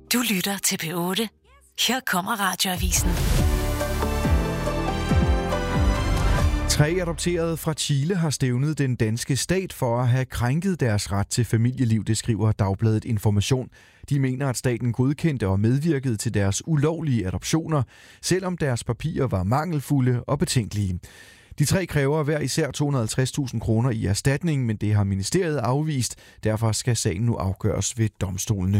Du lytter til P8. Her kommer Radioavisen. 3 adopterede fra Chile har stævnet den danske stat for at have krænket deres ret til familieliv, det skriver Dagbladet Information. De mener, at staten godkendte og medvirkede til deres ulovlige adoptioner, selvom deres papirer var mangelfulde og betænkelige. De 3 kræver hver især 250.000 kroner i erstatning, men det har ministeriet afvist. Derfor skal sagen nu afgøres ved domstolene.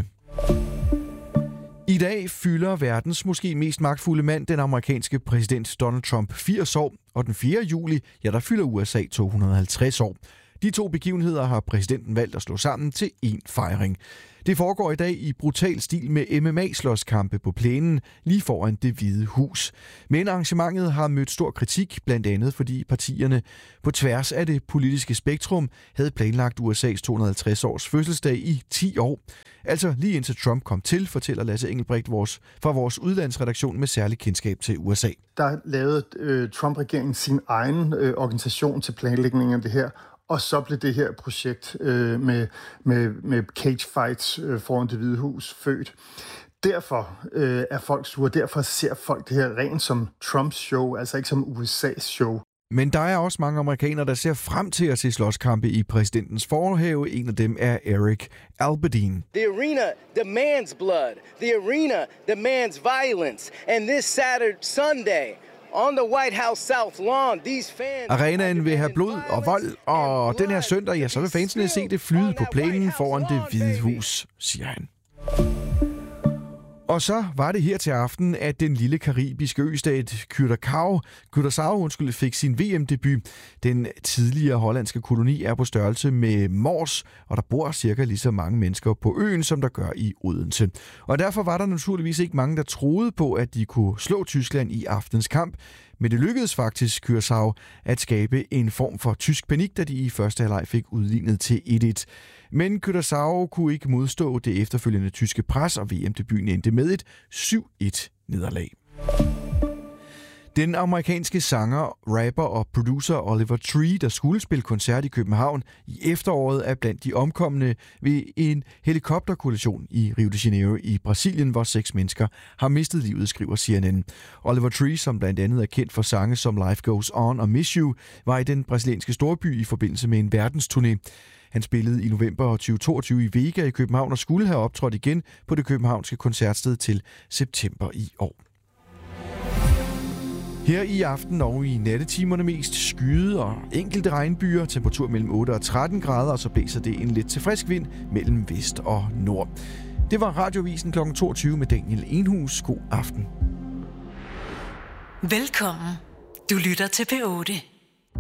I dag fylder verdens måske mest magtfulde mand, den amerikanske præsident Donald Trump, 80 år, og den 4. juli, der fylder USA 250 år. De 2 begivenheder har præsidenten valgt at slå sammen til én fejring. Det foregår i dag i brutal stil med MMA-slåskampe på plænen lige foran Det Hvide Hus. Men arrangementet har mødt stor kritik, blandt andet fordi partierne på tværs af det politiske spektrum havde planlagt USA's 250 års fødselsdag i 10 år. Altså lige indtil Trump kom til, fortæller Lasse Engelbrecht fra vores udlandsredaktion med særlig kendskab til USA. Der lavede Trump-regeringen sin egen organisation til planlægningen af det her. Og så blev det her projekt med cage fights foran Det Hvide Hus født. Derfor er folk sure, derfor ser folk det her rent som Trumps show, altså ikke som USA's show. Men der er også mange amerikanere, der ser frem til at se slåskampe i præsidentens forhave. En af dem er Eric Albertine. The arena demands blood. The arena demands violence. And this Sunday, on the White House South Lawn, these fans... Arenaen vil have blod og vold, og den her søndag, så vil fansene se det flyde på plænen foran Det Hvide Hus, siger han. Og så var det her til aften, at den lille karibiske østat Curaçao fik sin VM-debut. Den tidligere hollandske koloni er på størrelse med Mors, og der bor cirka lige så mange mennesker på øen, som der gør i Odense. Og derfor var der naturligvis ikke mange, der troede på, at de kunne slå Tyskland i aftens kamp. Men det lykkedes faktisk Curaçao at skabe en form for tysk panik, da de i første halvleg fik udlignet til 1-1. Men Curaçao kunne ikke modstå det efterfølgende tyske pres, og VM-debuten endte med et 7-1-nederlag. Den amerikanske sanger, rapper og producer Oliver Tree, der skulle spille koncert i København i efteråret, er blandt de omkomne ved en helikopterkollision i Rio de Janeiro i Brasilien, hvor 6 mennesker har mistet livet, skriver CNN. Oliver Tree, som blandt andet er kendt for sange som Life Goes On og Miss You, var i den brasilianske storby i forbindelse med en verdensturné. Han spillede i november 2022 i Vega i København og skulle have optrådt igen på det københavnske koncertsted til september i år. Her i aften og i nattetimerne mest skyde og enkelte regnbyer, temperatur mellem 8 og 13 grader, og så blæser det en lidt til frisk vind mellem vest og nord. Det var Radioavisen kl. 22 med Daniel Enhus. God aften. Velkommen. Du lytter til P8.